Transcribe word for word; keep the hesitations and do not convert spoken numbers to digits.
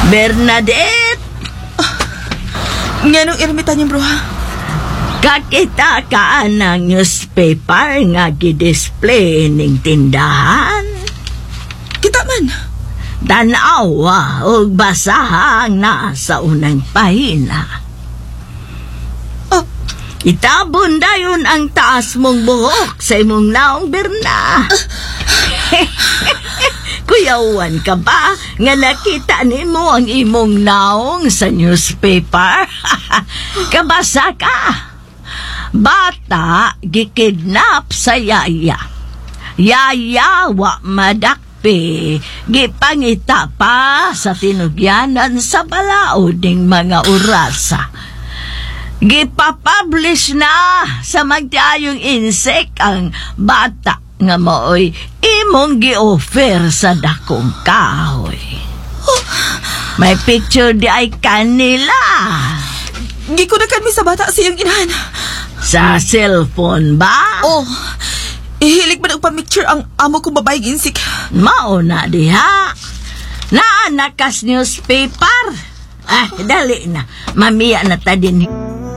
Bernadette! Nga nung ermitan niyo, bro, ha? Kakita ka ng newspaper nga gi-display ning tindahan. Kita man. Tanawa o basahang nasa unang pahina. Oh, Itabon dayon ang taas mong buhok sa imong naong, Berna. Kuyawan ka ba nga nakita nimo ang imong naong sa newspaper? Kabasa ka. Bata gikidnap sa yaya. Yaya wa madakpi, gipangita pa sa tinugyanan sa balaod ning mga orasa. Gipapublish na sa magtiayong insek ang bata nga mooy imong gi-offer sa dakong kahoy. May picture di ay kanila. Gi ko na kami sa bata siyang inahan. Sa cellphone ba? Oh, ihilig man ang pamicture ang amo kong babaeng insik. Mao na diha. Naanakas newspaper. Ah, dali na. Mamiya na ta din.